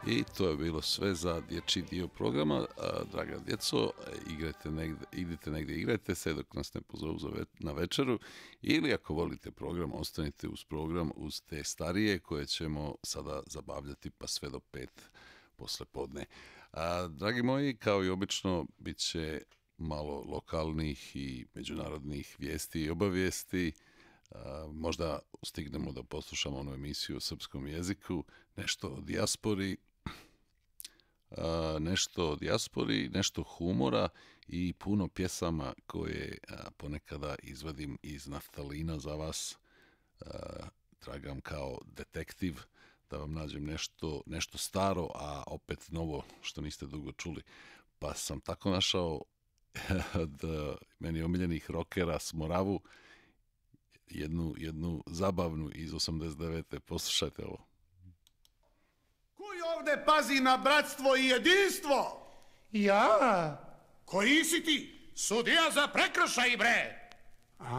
I to je bilo sve za dječji dio programa. Draga djeco, idite negdje igrajte se dok nas ne pozovu na večeru, ili ako volite program, ostanite uz program, uz te starije koje ćemo sada zabavljati pa sve do 5 poslijepodne. Dragi moji, kao i obično, bit će malo lokalnih i međunarodnih vijesti i obavijesti. Možda stignemo da poslušamo onu emisiju o srpskom jeziku, nešto o dijaspori, nešto humora i puno pjesama koje ponekada izvadim iz naftalina za vas. Tragam kao detektiv da vam nađem nešto staro, a opet novo što niste dugo čuli. Pa sam tako našao od meni omiljenih rokera Smoravu jednu zabavnu iz 89. Poslušajte ovo. Kuj ovde pazi na bratstvo i jedinstvo? Ja? Koji si ti? Sudija za prekršaj, bre!